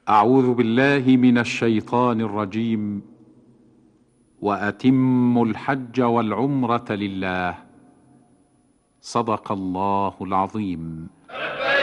أعوذ بالله من الشيطان الرجيم. وأتموا الحج والعمرة لله. صدق الله العظيم.